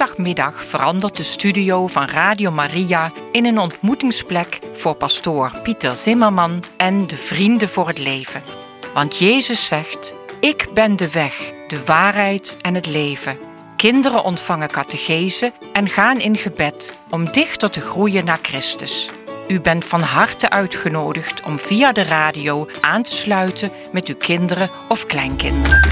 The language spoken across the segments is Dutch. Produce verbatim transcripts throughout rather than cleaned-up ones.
dinsdagmiddag verandert de studio van Radio Maria in een ontmoetingsplek voor pastoor Pieter Zimmerman en de Vrienden voor het Leven. Want Jezus zegt: ik ben de weg, de waarheid en het leven. Kinderen ontvangen catechese en gaan in gebed om dichter te groeien naar Christus. U bent van harte uitgenodigd om via de radio aan te sluiten met uw kinderen of kleinkinderen.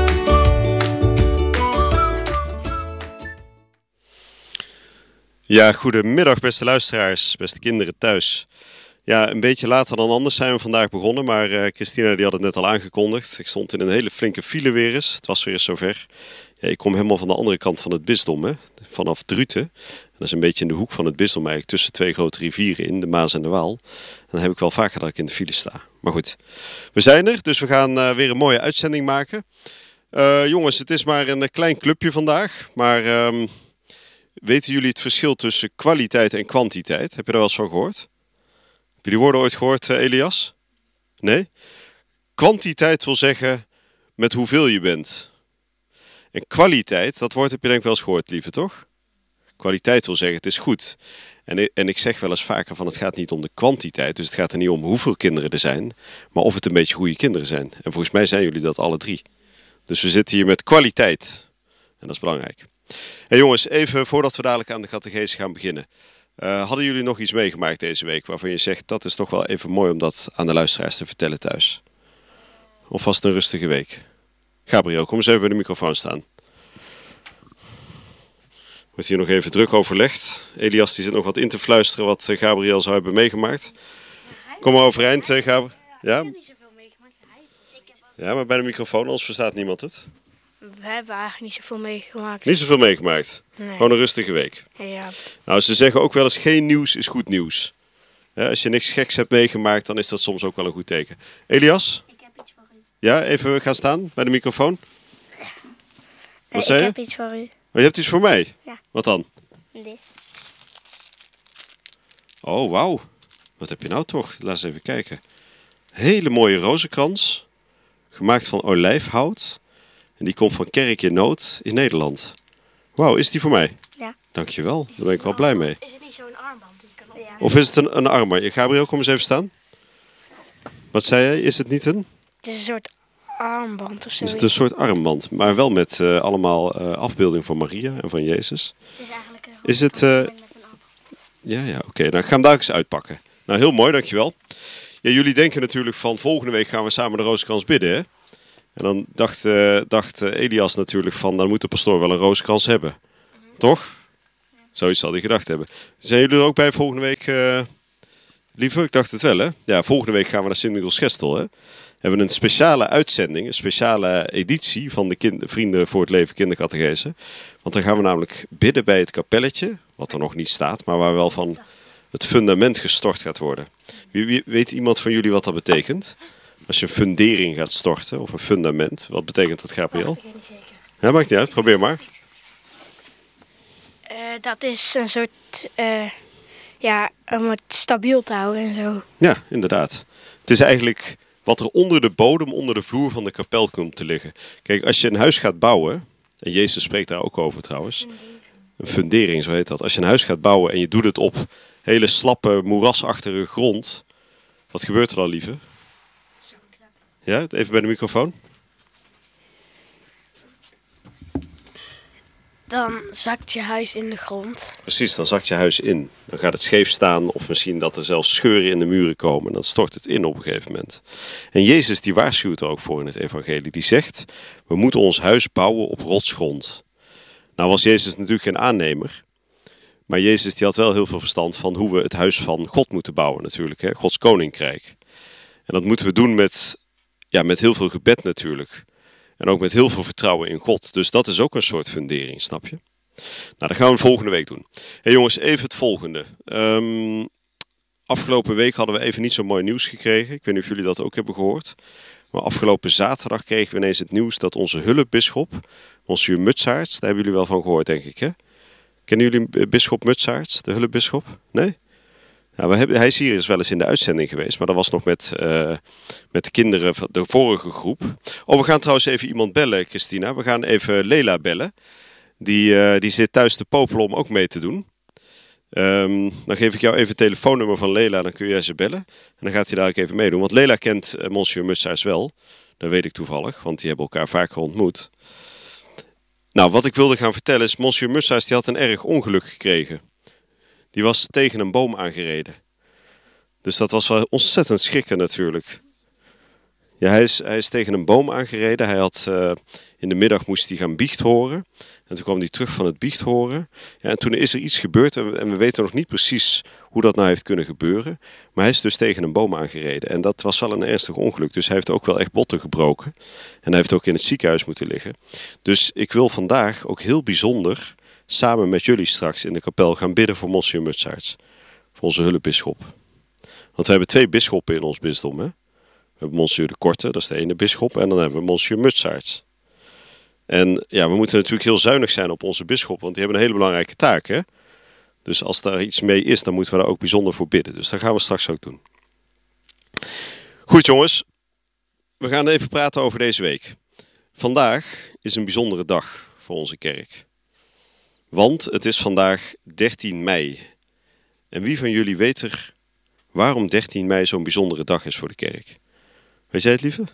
Ja, goedemiddag beste luisteraars, beste kinderen thuis. Ja, een beetje later dan anders zijn we vandaag begonnen, maar uh, Christina die had het net al aangekondigd. Ik stond in een hele flinke file weer eens, het was weer eens zover. Ja, ik kom helemaal van de andere kant van het bisdom, hè? Vanaf Druten. Dat is een beetje in de hoek van het bisdom eigenlijk, tussen twee grote rivieren in, de Maas en de Waal. En dan heb ik wel vaker dat ik in de file sta. Maar goed, we zijn er, dus we gaan uh, weer een mooie uitzending maken. Uh, jongens, het is maar een klein clubje vandaag, maar um, weten jullie het verschil tussen kwaliteit en kwantiteit? Heb je daar wel eens van gehoord? Heb je die woorden ooit gehoord, uh, Elias? Nee? Kwantiteit wil zeggen met hoeveel je bent. En kwaliteit, dat woord heb je denk ik wel eens gehoord, lieve, toch? Kwaliteit wil zeggen, het is goed. En, en ik zeg wel eens vaker van, het gaat niet om de kwantiteit. Dus het gaat er niet om hoeveel kinderen er zijn, maar of het een beetje goede kinderen zijn. En volgens mij zijn jullie dat alle drie. Dus we zitten hier met kwaliteit. En dat is belangrijk. En jongens, even voordat we dadelijk aan de catechese gaan beginnen. Uh, hadden jullie nog iets meegemaakt deze week waarvan je zegt, dat is toch wel even mooi om dat aan de luisteraars te vertellen thuis? Of was het een rustige week? Gabriel, kom eens even bij de microfoon staan. Wordt hier nog even druk overlegd. Elias die zit nog wat in te fluisteren wat Gabriel zou hebben meegemaakt. Kom maar overeind, Gabriel. Ja? Ik heb niet zoveel meegemaakt. Ja, maar bij de microfoon, anders verstaat niemand het. We hebben eigenlijk niet zoveel meegemaakt. Niet zoveel meegemaakt? Nee. Gewoon een rustige week? Ja. Nou, ze zeggen ook wel eens, geen nieuws is goed nieuws. Ja, als je niks geks hebt meegemaakt, dan is dat soms ook wel een goed teken. Elias? Ik heb iets voor u. Ja, even gaan staan bij de microfoon. Wat uh, zei ik je? heb iets voor u. Oh, je hebt iets voor mij? Ja. Wat dan? Dit. Oh, wauw. Wat heb je nou toch? Laat eens even kijken. Hele mooie rozenkrans. Gemaakt van olijfhout. En die komt van Kerk in Nood in Nederland. Wauw, is die voor mij? Ja. Dankjewel, daar ben ik wel blij mee. Is het niet zo'n armband die je kan op? Ja. Of is het een, een armband? Gabriel, kom eens even staan. Wat zei jij? Is het niet een? Het is een soort armband of zo. Is het een soort armband, maar wel met uh, allemaal uh, afbeelding van Maria en van Jezus. Het is eigenlijk een is het, uh... met een armband. Ja, ja, oké. Okay. Nou, ik ga hem daar eens uitpakken. Nou, heel mooi, dankjewel. Ja, jullie denken natuurlijk van volgende week gaan we samen de rozenkrans bidden, hè? En dan dacht, uh, dacht uh, Elias natuurlijk van, dan moet de pastoor wel een rozenkrans hebben. Mm-hmm. Toch? Ja. Zoiets zal hij gedacht hebben. Zijn jullie er ook bij volgende week, uh, lieve? Ik dacht het wel, hè? Ja, volgende week gaan we naar Sint-Michiels-Gestel, hè? We hebben een speciale uitzending, een speciale editie van de kind- Vrienden voor het Leven kindercatechese. Want dan gaan we namelijk bidden bij het kapelletje, wat er nog niet staat, maar waar wel van het fundament gestort gaat worden. Wie, wie, weet iemand van jullie wat dat betekent? Als je een fundering gaat storten, of een fundament, wat betekent dat, Gabriel? Dat weet ik niet zeker. Ja, maakt niet uit, probeer maar. Uh, dat is een soort, uh, ja, om het stabiel te houden en zo. Ja, inderdaad. Het is eigenlijk wat er onder de bodem, onder de vloer van de kapel komt te liggen. Kijk, als je een huis gaat bouwen, en Jezus spreekt daar ook over trouwens, een fundering, zo heet dat. Als je een huis gaat bouwen en je doet het op hele slappe, moerasachtige grond, wat gebeurt er dan, lieve? Ja, even bij de microfoon. Dan zakt je huis in de grond. Precies, dan zakt je huis in. Dan gaat het scheef staan of misschien dat er zelfs scheuren in de muren komen. En dan stort het in op een gegeven moment. En Jezus die waarschuwt er ook voor in het evangelie. Die zegt, we moeten ons huis bouwen op rotsgrond. Nou was Jezus natuurlijk geen aannemer. Maar Jezus die had wel heel veel verstand van hoe we het huis van God moeten bouwen natuurlijk. Hè? Gods koninkrijk. En dat moeten we doen met, ja, met heel veel gebed natuurlijk. En ook met heel veel vertrouwen in God. Dus dat is ook een soort fundering, snap je? Nou, dat gaan we volgende week doen. Hey jongens, even het volgende. Um, afgelopen week hadden we even niet zo mooi nieuws gekregen. Ik weet niet of jullie dat ook hebben gehoord. Maar afgelopen zaterdag kregen we ineens het nieuws dat onze hulpbisschop, monsieur Mutsaerts, daar hebben jullie wel van gehoord, denk ik, hè? Kennen jullie bisschop Mutsaerts, de hulpbisschop? Nee? Nou, we hebben, hij is hier eens wel eens in de uitzending geweest, maar dat was nog met, uh, met de kinderen van de vorige groep. Oh, we gaan trouwens even iemand bellen, Christina. We gaan even Lela bellen. die, uh, die zit thuis te popelen om ook mee te doen. Um, dan geef ik jou even het telefoonnummer van Lela, dan kun jij ze bellen. En dan gaat hij dadelijk even meedoen. Want Lela kent uh, Monsieur Mutsaerts wel. Dat weet ik toevallig, want die hebben elkaar vaker ontmoet. Nou, wat ik wilde gaan vertellen is, Monsieur Mutsaerts die had een erg ongeluk gekregen. Die was tegen een boom aangereden. Dus dat was wel ontzettend schrikken natuurlijk. Ja, hij is, hij is tegen een boom aangereden. Hij had, uh, in de middag moest hij gaan biecht horen. En toen kwam hij terug van het biecht horen. Ja, en toen is er iets gebeurd en we, en we weten nog niet precies hoe dat nou heeft kunnen gebeuren. Maar hij is dus tegen een boom aangereden. En dat was wel een ernstig ongeluk. Dus hij heeft ook wel echt botten gebroken. En hij heeft ook in het ziekenhuis moeten liggen. Dus ik wil vandaag ook heel bijzonder samen met jullie straks in de kapel gaan bidden voor Monsieur Mutsaerts. Voor onze hulpbisschop. Want we hebben twee bisschoppen in ons bisdom, hè. We hebben Monsieur de Korte, dat is de ene bisschop. En dan hebben we Monsieur Mutsaerts. En ja, we moeten natuurlijk heel zuinig zijn op onze bisschop, want die hebben een hele belangrijke taak, hè. Dus als daar iets mee is, dan moeten we daar ook bijzonder voor bidden. Dus dat gaan we straks ook doen. Goed jongens, we gaan even praten over deze week. Vandaag is een bijzondere dag voor onze kerk. Want het is vandaag dertien mei. En wie van jullie weet er waarom dertien mei zo'n bijzondere dag is voor de kerk? Weet jij het, lieve?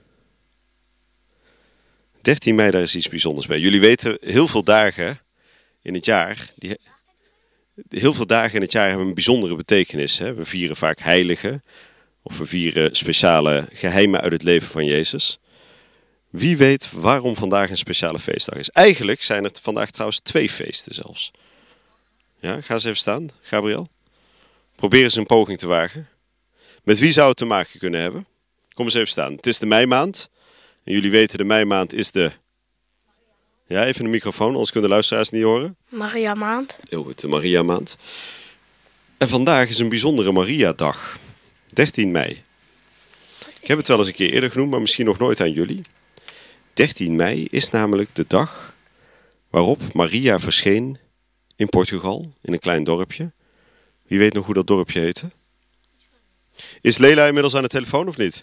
dertien mei, daar is iets bijzonders bij. Jullie weten, heel veel dagen in het jaar, die, heel veel dagen in het jaar hebben een bijzondere betekenis. Hè? We vieren vaak heiligen, of we vieren speciale geheimen uit het leven van Jezus. Wie weet waarom vandaag een speciale feestdag is? Eigenlijk zijn er vandaag trouwens twee feesten zelfs. Ja, ga eens even staan, Gabriel. Probeer eens een poging te wagen. Met wie zou het te maken kunnen hebben? Kom eens even staan. Het is de meimaand. En jullie weten, de meimaand is de... Ja, even de microfoon, anders kunnen de luisteraars niet horen. Maria maand. Heel goed, de Maria maand. En vandaag is een bijzondere Maria-dag. dertien mei. Ik heb het wel eens een keer eerder genoemd, maar misschien nog nooit aan jullie. dertien mei is namelijk de dag waarop Maria verscheen in Portugal, in een klein dorpje. Wie weet nog hoe dat dorpje heette? Is Lela inmiddels aan de telefoon of niet?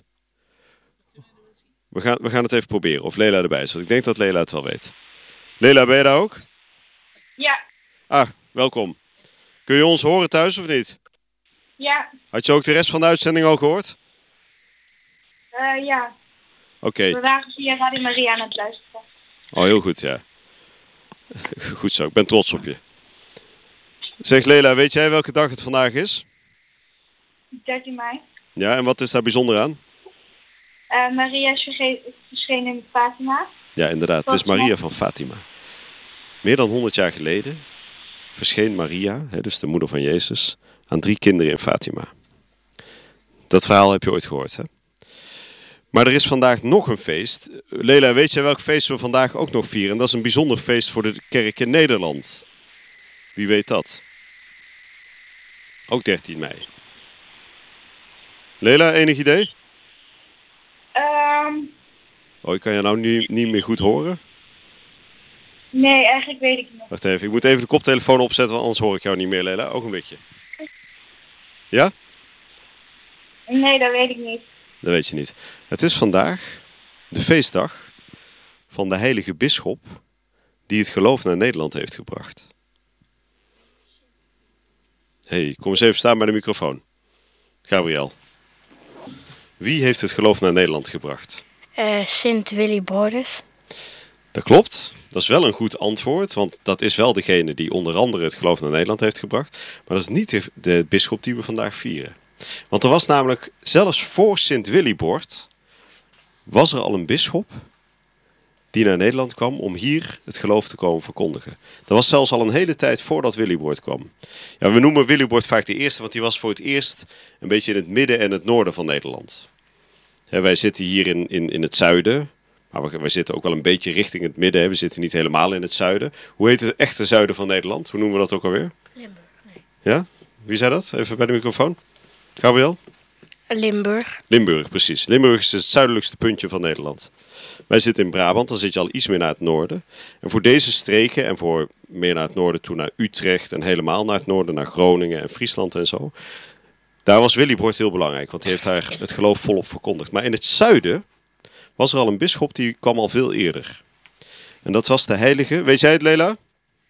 We gaan, we gaan het even proberen of Lela erbij is. Ik denk dat Lela het wel weet. Lela, ben je daar ook? Ja. Ah, welkom. Kun je ons horen thuis of niet? Ja. Had je ook de rest van de uitzending al gehoord? Uh, ja. Oké. Okay. We waren via Radio Maria aan het luisteren. Oh, heel goed, ja. Goed zo, ik ben trots op je. Zeg Lela, weet jij welke dag het vandaag is? dertien mei. Ja, en wat is daar bijzonder aan? Uh, Maria is verschenen in Fatima. Ja, inderdaad. Het is Maria van Fatima. Meer dan honderd jaar geleden verscheen Maria, dus de moeder van Jezus, aan drie kinderen in Fatima. Dat verhaal heb je ooit gehoord, hè? Maar er is vandaag nog een feest. Lela, weet jij welk feest we vandaag ook nog vieren? En dat is een bijzonder feest voor de kerk in Nederland. Wie weet dat? Ook dertien mei. Lela, enig idee? Um, oh, ik kan je nou niet, niet meer goed horen? Nee, eigenlijk weet ik niet. Wacht even, ik moet even de koptelefoon opzetten, want anders hoor ik jou niet meer, Lela. Ogenblikje. Ja? Nee, dat weet ik niet. Dat weet je niet. Het is vandaag de feestdag van de heilige bisschop die het geloof naar Nederland heeft gebracht. Hé, hey, kom eens even staan bij de microfoon. Gabriel. Wie heeft het geloof naar Nederland gebracht? Uh, Sint Willibrordus. Dat klopt. Dat is wel een goed antwoord, want dat is wel degene die onder andere het geloof naar Nederland heeft gebracht. Maar dat is niet de, de bisschop die we vandaag vieren. Want er was namelijk, zelfs voor Sint Willibrord, was er al een bisschop die naar Nederland kwam om hier het geloof te komen verkondigen. Dat was zelfs al een hele tijd voordat Willibrord kwam. Ja, we noemen Willibrord vaak de eerste, want die was voor het eerst een beetje in het midden en het noorden van Nederland. Ja, wij zitten hier in, in, in het zuiden, maar we, wij zitten ook wel een beetje richting het midden. Hè. We zitten niet helemaal in het zuiden. Hoe heet het echte zuiden van Nederland? Hoe noemen we dat ook alweer? Limburg, nee. Ja? Wie zei dat? Even bij de microfoon. Gabriel? Limburg. Limburg, precies. Limburg is het zuidelijkste puntje van Nederland. Wij zitten in Brabant, dan zit je al iets meer naar het noorden. En voor deze streken en voor meer naar het noorden toe naar Utrecht en helemaal naar het noorden, naar Groningen en Friesland en zo. Daar was Willibrord heel belangrijk, want die heeft daar het geloof volop verkondigd. Maar in het zuiden was er al een bisschop die kwam al veel eerder. En dat was de heilige, weet jij het, Lela?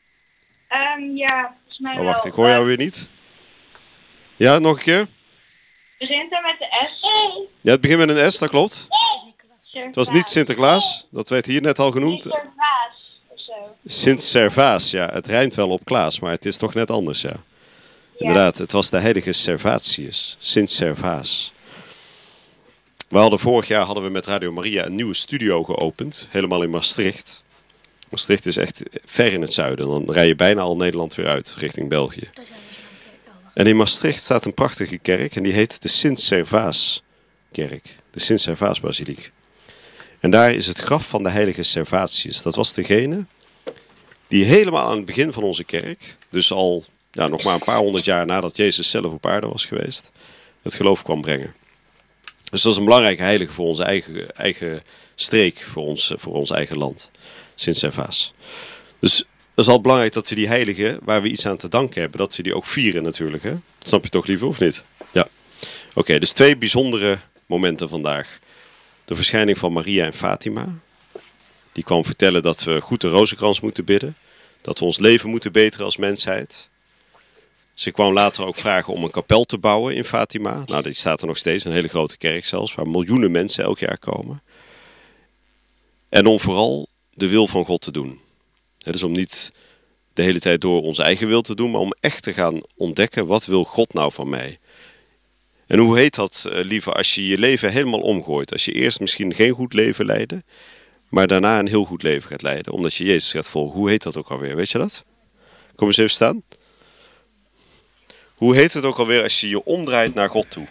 Um, ja, volgens mij Oh, wacht, wel. ik hoor jou weer niet. Ja, nog een keer? Begint er met de S? Ja, het begint met een S, dat klopt. Sinterklaas. Het was niet Sinterklaas, dat werd hier net al genoemd. Sinterklaas of zo. Sint-Servaas, ja. Het rijmt wel op Klaas, maar het is toch net anders, ja. Inderdaad, het was de heilige Servatius. Sint-Servaas. We hadden vorig jaar hadden we met Radio Maria een nieuwe studio geopend. Helemaal in Maastricht. Maastricht is echt ver in het zuiden. Dan rij je bijna al Nederland weer uit, richting België. En in Maastricht staat een prachtige kerk. En die heet de Sint-Servaaskerk. De Sint-Servaasbasiliek. En daar is het graf van de heilige Servatius. Dat was degene die helemaal aan het begin van onze kerk, dus al ja, nog maar een paar honderd jaar nadat Jezus zelf op aarde was geweest, het geloof kwam brengen. Dus dat is een belangrijke heilige voor onze eigen, eigen streek, voor ons, voor ons eigen land. Sint-Servaas. Dus dat is al belangrijk dat we die heilige, waar we iets aan te danken hebben, dat we die ook vieren natuurlijk. Hè? Snap je toch liever, of niet? Ja. Oké, okay, dus twee bijzondere momenten vandaag. De verschijning van Maria en Fatima. Die kwam vertellen dat we goed de rozenkrans moeten bidden. Dat we ons leven moeten beteren als mensheid. Ze kwam later ook vragen om een kapel te bouwen in Fatima. Nou, die staat er nog steeds, een hele grote kerk zelfs, waar miljoenen mensen elk jaar komen. En om vooral de wil van God te doen. Het is om niet de hele tijd door onze eigen wil te doen, maar om echt te gaan ontdekken, wat wil God nou van mij? En hoe heet dat, lieve, als je je leven helemaal omgooit? Als je eerst misschien geen goed leven leidde, maar daarna een heel goed leven gaat leiden, omdat je Jezus gaat volgen. Hoe heet dat ook alweer? Weet je dat? Kom eens even staan. Hoe heet het ook alweer als je je omdraait naar God toe?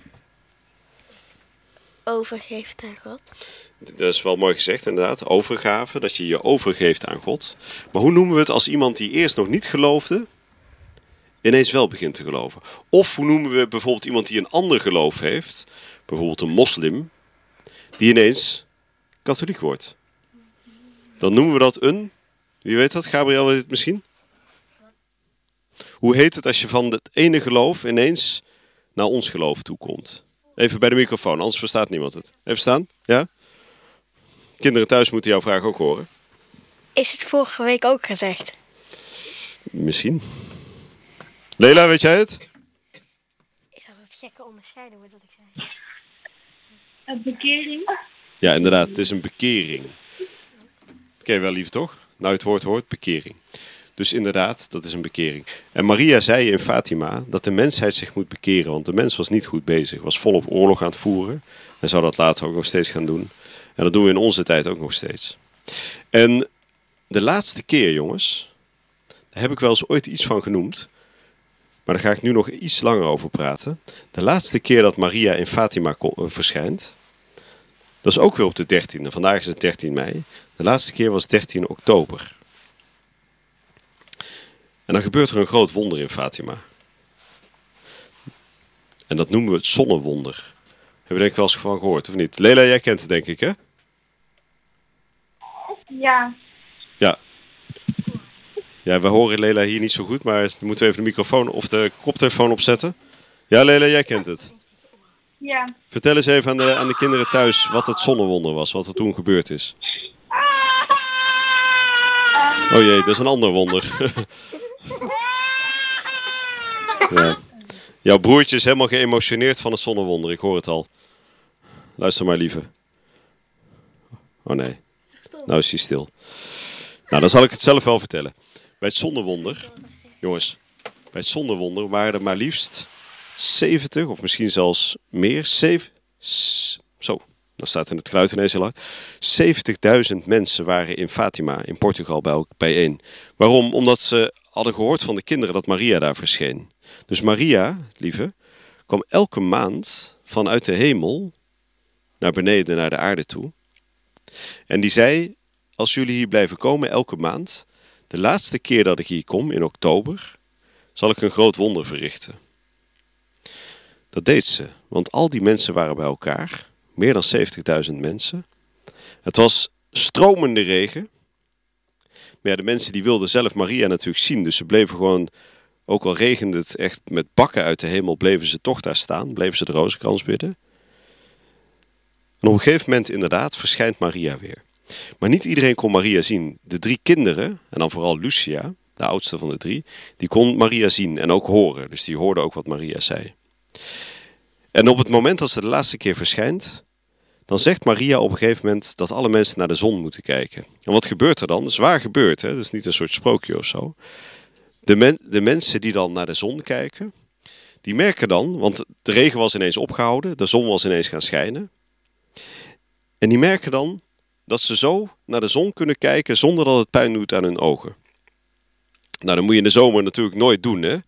Overgeeft aan God. Dat is wel mooi gezegd inderdaad. Overgave, dat je je overgeeft aan God. Maar hoe noemen we het als iemand die eerst nog niet geloofde, ineens wel begint te geloven? Of hoe noemen we bijvoorbeeld iemand die een ander geloof heeft, bijvoorbeeld een moslim, die ineens katholiek wordt? Dan noemen we dat een, wie weet dat? Gabriel weet het misschien? Hoe heet het als je van het ene geloof ineens naar ons geloof toekomt? Even bij de microfoon, anders verstaat niemand het. Even staan, ja? Kinderen thuis moeten jouw vraag ook horen. Is het vorige week ook gezegd? Misschien. Leila, weet jij het? Is dat het gekke onderscheiden wordt dat ik zei? Een bekering. Ja, inderdaad, het is een bekering. Dat ken je wel lief, toch? Nou, het woord hoort, bekering. Dus inderdaad, dat is een bekering. En Maria zei in Fatima dat de mensheid zich moet bekeren, want de mens was niet goed bezig, was volop oorlog aan het voeren en zou dat later ook nog steeds gaan doen. En dat doen we in onze tijd ook nog steeds. En de laatste keer, jongens, daar heb ik wel eens ooit iets van genoemd, maar daar ga ik nu nog iets langer over praten. De laatste keer dat Maria in Fatima verschijnt, dat is ook weer op de dertiende. Vandaag is het dertien mei. De laatste keer was dertien oktober. En dan gebeurt er een groot wonder in Fatima. En dat noemen we het zonnewonder. Hebben we denk ik wel eens van gehoord, of niet? Leila, jij kent het denk ik, hè? Ja. Ja. Ja, we horen Leila hier niet zo goed, maar dan moeten we even de microfoon of de koptelefoon opzetten. Ja, Leila, jij kent het. Ja. Vertel eens even aan de, aan de kinderen thuis wat het zonnewonder was, wat er toen gebeurd is. Oh jee, dat is een ander wonder. Ja. Jouw broertje is helemaal geëmotioneerd van het zonnewonder, ik hoor het al. Luister maar, lieve. Oh nee, nou is hij stil. Nou, dan zal ik het zelf wel vertellen. Bij het zonnewonder, jongens, bij het zonnewonder waren er maar liefst zeventig, of misschien zelfs meer, zeven, zo, dan staat in het geluid ineens heel hard. zeventigduizend mensen waren in Fatima, in Portugal, bijeen. Waarom? Omdat ze hadden gehoord van de kinderen dat Maria daar verscheen. Dus Maria, lieve, kwam elke maand vanuit de hemel naar beneden, naar de aarde toe. En die zei, als jullie hier blijven komen elke maand, de laatste keer dat ik hier kom, in oktober, zal ik een groot wonder verrichten. Dat deed ze, want al die mensen waren bij elkaar, meer dan zeventigduizend mensen. Het was stromende regen. Maar ja, de mensen die wilden zelf Maria natuurlijk zien, dus ze bleven gewoon, ook al regende het echt met bakken uit de hemel, bleven ze toch daar staan, bleven ze de rozenkrans bidden. En op een gegeven moment inderdaad verschijnt Maria weer. Maar niet iedereen kon Maria zien. De drie kinderen, en dan vooral Lucia, de oudste van de drie, die kon Maria zien en ook horen. Dus die hoorde ook wat Maria zei. En op het moment dat ze de laatste keer verschijnt, dan zegt Maria op een gegeven moment dat alle mensen naar de zon moeten kijken. En wat gebeurt er dan? Dat is waar gebeurd, hè? Dat is niet een soort sprookje of zo. De, men, de mensen die dan naar de zon kijken, die merken dan, want de regen was ineens opgehouden, de zon was ineens gaan schijnen. En die merken dan dat ze zo naar de zon kunnen kijken zonder dat het pijn doet aan hun ogen. Nou, dat moet je in de zomer natuurlijk nooit doen, hè.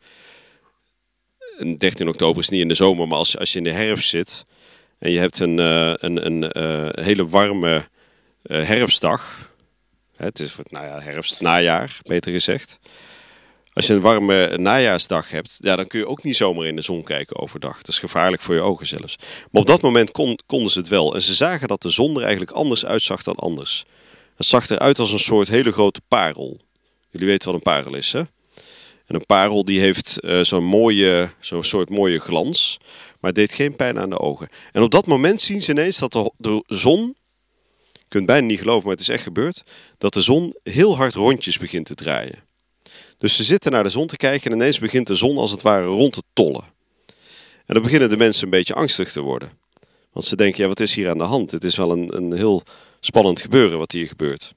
En dertien oktober is niet in de zomer, maar als, als je in de herfst zit en je hebt een, uh, een, een uh, hele warme uh, herfstdag. Hè, het is nou ja, herfst, najaar, beter gezegd. Als je een warme najaarsdag hebt, ja, dan kun je ook niet zomaar in de zon kijken overdag. Dat is gevaarlijk voor je ogen zelfs. Maar op dat moment kon, konden ze het wel. En ze zagen dat de zon er eigenlijk anders uitzag dan anders. Het zag eruit als een soort hele grote parel. Jullie weten wat een parel is, hè? En een parel die heeft uh, zo'n mooie, zo'n soort mooie glans, maar het deed geen pijn aan de ogen. En op dat moment zien ze ineens dat de, de zon, je kunt bijna niet geloven, maar het is echt gebeurd, dat de zon heel hard rondjes begint te draaien. Dus ze zitten naar de zon te kijken en ineens begint de zon als het ware rond te tollen. En dan beginnen de mensen een beetje angstig te worden. Want ze denken, ja, wat is hier aan de hand? Het is wel een, een heel spannend gebeuren wat hier gebeurt.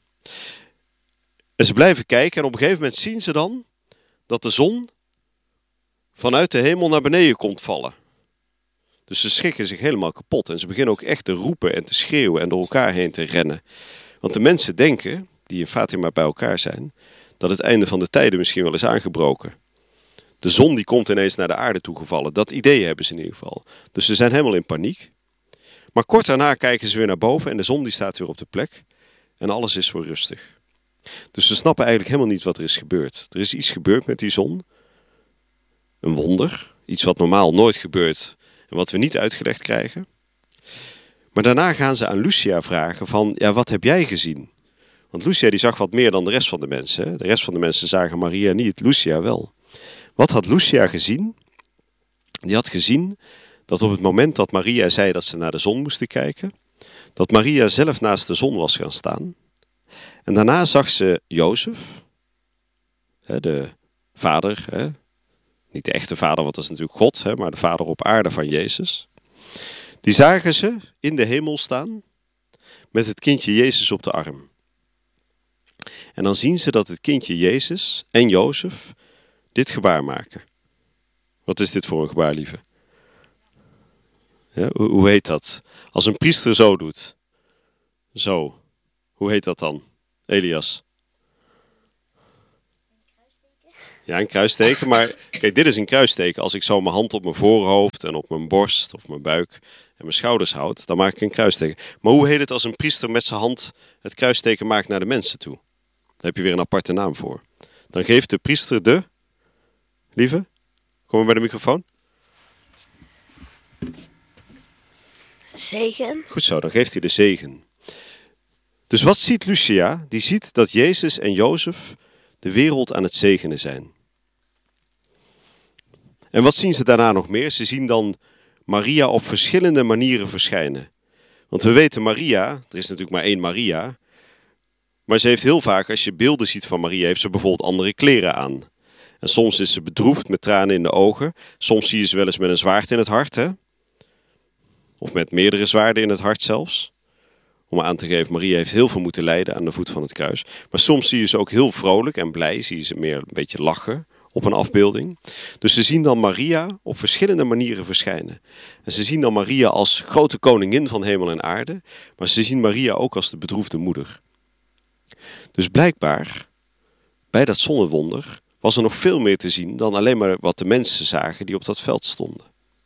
En ze blijven kijken en op een gegeven moment zien ze dan dat de zon vanuit de hemel naar beneden komt vallen. Dus ze schrikken zich helemaal kapot en ze beginnen ook echt te roepen en te schreeuwen en door elkaar heen te rennen. Want de mensen denken, die in Fatima bij elkaar zijn, dat het einde van de tijden misschien wel is aangebroken. De zon die komt ineens naar de aarde toegevallen. Dat idee hebben ze in ieder geval. Dus ze zijn helemaal in paniek. Maar kort daarna kijken ze weer naar boven en de zon die staat weer op de plek. En alles is weer rustig. Dus ze snappen eigenlijk helemaal niet wat er is gebeurd. Er is iets gebeurd met die zon. Een wonder. Iets wat normaal nooit gebeurt en wat we niet uitgelegd krijgen. Maar daarna gaan ze aan Lucia vragen van, ja, wat heb jij gezien? Want Lucia die zag wat meer dan de rest van de mensen. Hè? De rest van de mensen zagen Maria niet, Lucia wel. Wat had Lucia gezien? Die had gezien dat op het moment dat Maria zei dat ze naar de zon moesten kijken, dat Maria zelf naast de zon was gaan staan. En daarna zag ze Jozef, de vader, niet de echte vader, want dat is natuurlijk God, maar de vader op aarde van Jezus. Die zagen ze in de hemel staan met het kindje Jezus op de arm. En dan zien ze dat het kindje Jezus en Jozef dit gebaar maken. Wat is dit voor een gebaar, lieve? Ja, hoe, hoe heet dat? Als een priester zo doet. Zo. Hoe heet dat dan? Elias? Ja, een kruisteken. Maar kijk, dit is een kruisteken. Als ik zo mijn hand op mijn voorhoofd en op mijn borst of mijn buik en mijn schouders houd, dan maak ik een kruisteken. Maar hoe heet het als een priester met zijn hand het kruisteken maakt naar de mensen toe? Daar heb je weer een aparte naam voor. Dan geeft de priester de... Lieve, kom maar bij de microfoon. Zegen. Goed zo, dan geeft hij de zegen. Dus wat ziet Lucia? Die ziet dat Jezus en Jozef de wereld aan het zegenen zijn. En wat zien ze daarna nog meer? Ze zien dan Maria op verschillende manieren verschijnen. Want we weten Maria, er is natuurlijk maar één Maria, maar ze heeft heel vaak, als je beelden ziet van Maria, heeft ze bijvoorbeeld andere kleren aan. En soms is ze bedroefd met tranen in de ogen. Soms zie je ze wel eens met een zwaard in het hart, hè? Of met meerdere zwaarden in het hart zelfs. Om aan te geven, Maria heeft heel veel moeten lijden aan de voet van het kruis. Maar soms zie je ze ook heel vrolijk en blij. Zie je ze meer een beetje lachen op een afbeelding. Dus ze zien dan Maria op verschillende manieren verschijnen. En ze zien dan Maria als grote koningin van hemel en aarde. Maar ze zien Maria ook als de bedroefde moeder. Dus blijkbaar, bij dat zonnewonder, was er nog veel meer te zien dan alleen maar wat de mensen zagen die op dat veld stonden.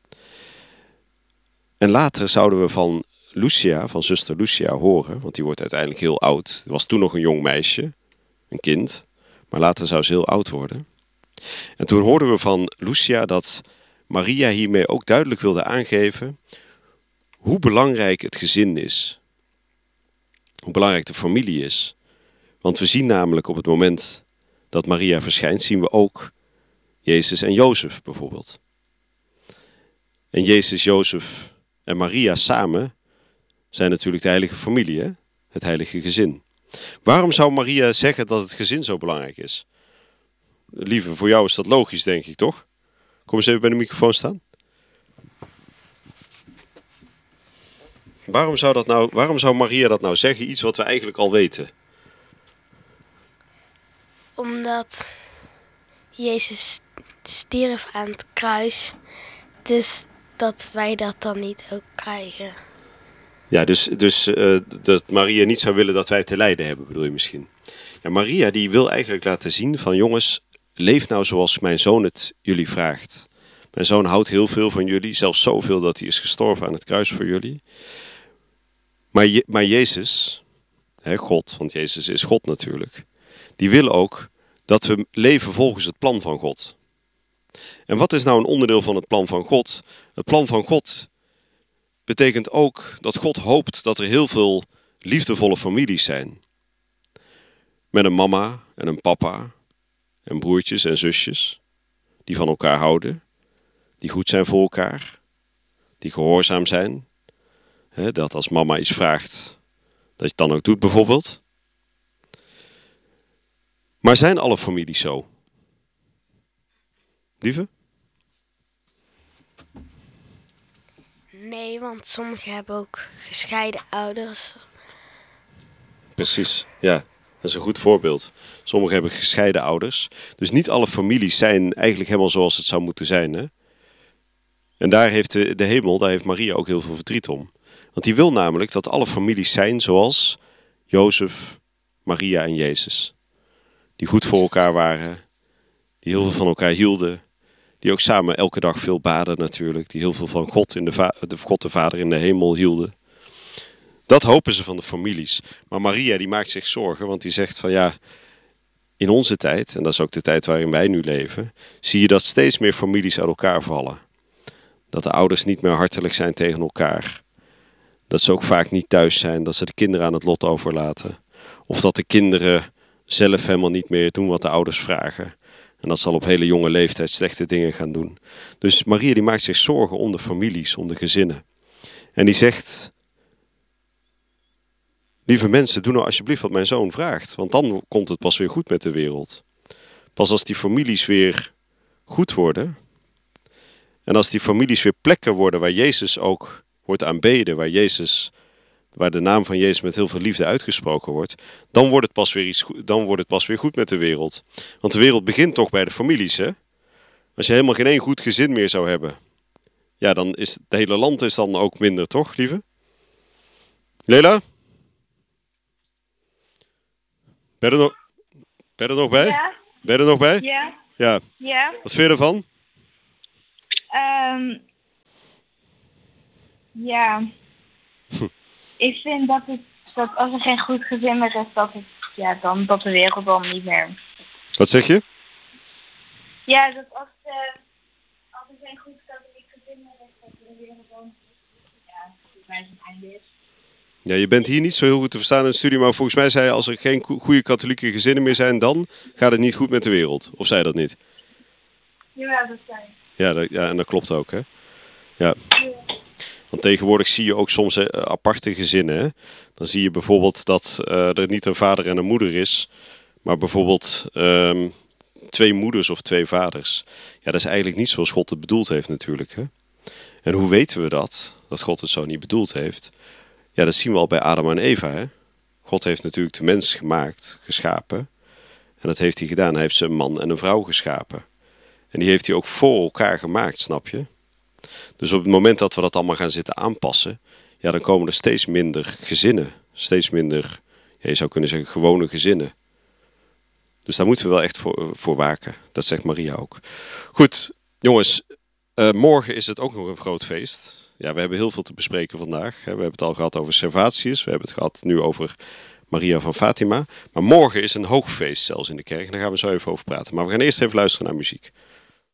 En later zouden we van Lucia, van zuster Lucia, horen, want die wordt uiteindelijk heel oud. Ze was toen nog een jong meisje, een kind, maar later zou ze heel oud worden. En toen hoorden we van Lucia dat Maria hiermee ook duidelijk wilde aangeven hoe belangrijk het gezin is. Hoe belangrijk de familie is. Want we zien namelijk op het moment dat Maria verschijnt, zien we ook Jezus en Jozef bijvoorbeeld. En Jezus, Jozef en Maria samen zijn natuurlijk de heilige familie, hè? Het heilige gezin. Waarom zou Maria zeggen dat het gezin zo belangrijk is? Lieve, voor jou is dat logisch, denk ik, toch? Kom eens even bij de microfoon staan. Waarom zou, dat nou, waarom zou Maria dat nou zeggen? Iets wat we eigenlijk al weten. Omdat Jezus stierf aan het kruis. Dus dat wij dat dan niet ook krijgen. Ja, dus, dus uh, dat Maria niet zou willen dat wij te lijden hebben, bedoel je misschien? Ja, Maria die wil eigenlijk laten zien van jongens, leef nou zoals mijn zoon het jullie vraagt. Mijn zoon houdt heel veel van jullie, zelfs zoveel dat hij is gestorven aan het kruis voor jullie. Maar, je, maar Jezus, hè, God, want Jezus is God natuurlijk, die wil ook dat we leven volgens het plan van God. En wat is nou een onderdeel van het plan van God? Het plan van God betekent ook dat God hoopt dat er heel veel liefdevolle families zijn. Met een mama en een papa en broertjes en zusjes die van elkaar houden, die goed zijn voor elkaar, die gehoorzaam zijn. He, dat als mama iets vraagt, dat je het dan ook doet bijvoorbeeld. Maar zijn alle families zo? Lieve? Nee, want sommigen hebben ook gescheiden ouders. Precies, ja. Dat is een goed voorbeeld. Sommigen hebben gescheiden ouders. Dus niet alle families zijn eigenlijk helemaal zoals het zou moeten zijn. Hè? En daar heeft de, de hemel, daar heeft Maria ook heel veel verdriet om. Want die wil namelijk dat alle families zijn zoals Jozef, Maria en Jezus. Die goed voor elkaar waren. Die heel veel van elkaar hielden. Die ook samen elke dag veel baden natuurlijk. Die heel veel van God, in de, va- de, God de Vader in de hemel hielden. Dat hopen ze van de families. Maar Maria die maakt zich zorgen, want die zegt van ja, in onze tijd, en dat is ook de tijd waarin wij nu leven, zie je dat steeds meer families uit elkaar vallen. Dat de ouders niet meer hartelijk zijn tegen elkaar. Dat ze ook vaak niet thuis zijn, dat ze de kinderen aan het lot overlaten. Of dat de kinderen zelf helemaal niet meer doen wat de ouders vragen. En dat ze al op hele jonge leeftijd slechte dingen gaan doen. Dus Maria die maakt zich zorgen om de families, om de gezinnen. En die zegt: lieve mensen, doe nou alsjeblieft wat mijn zoon vraagt. Want dan komt het pas weer goed met de wereld. Pas als die families weer goed worden. En als die families weer plekken worden waar Jezus ook wordt aanbeden. Waar, Jezus, waar de naam van Jezus met heel veel liefde uitgesproken wordt. Dan wordt, het pas weer iets, dan wordt het pas weer goed met de wereld. Want de wereld begint toch bij de families, hè? Als je helemaal geen één goed gezin meer zou hebben. Ja, dan is het hele land is dan ook minder, toch, lieve? Lela? Ben je er nog, ben je er nog bij? Ja. Ben je er nog bij? Ja. Ja. Ja. Wat vind je ervan? Um, ja. Ik vind dat het dat als er geen goed gezin meer is, dat het ja dan dat de wereld dan niet meer. Wat zeg je? Ja, dat als uh, als er geen goed katholiek gezin meer is, dat de wereld dan ja bij zijn einde is. Ja, je bent hier niet zo heel goed te verstaan in de studie, maar volgens mij zei je als er geen goede katholieke gezinnen meer zijn, dan gaat het niet goed met de wereld. Of zei je dat niet? Ja, dat zijn. Ja, dat, ja, en dat klopt ook, hè? Ja. Want tegenwoordig zie je ook soms hè, aparte gezinnen. Hè? Dan zie je bijvoorbeeld dat uh, er niet een vader en een moeder is, maar bijvoorbeeld um, twee moeders of twee vaders. Ja, dat is eigenlijk niet zoals God het bedoeld heeft natuurlijk. Hè? En hoe weten we dat? Dat God het zo niet bedoeld heeft? Ja, dat zien we al bij Adam en Eva. Hè? God heeft natuurlijk de mens gemaakt, geschapen. En dat heeft hij gedaan. Hij heeft ze een man en een vrouw geschapen. En die heeft hij ook voor elkaar gemaakt, snap je? Dus op het moment dat we dat allemaal gaan zitten aanpassen, ja, dan komen er steeds minder gezinnen. Steeds minder, ja, je zou kunnen zeggen, gewone gezinnen. Dus daar moeten we wel echt voor, voor waken. Dat zegt Maria ook. Goed, jongens, uh, morgen is het ook nog een groot feest. Ja, we hebben heel veel te bespreken vandaag. We hebben het al gehad over Servatius. We hebben het gehad nu over Maria van Fatima. Maar morgen is een hoogfeest zelfs in de kerk. En daar gaan we zo even over praten. Maar we gaan eerst even luisteren naar muziek.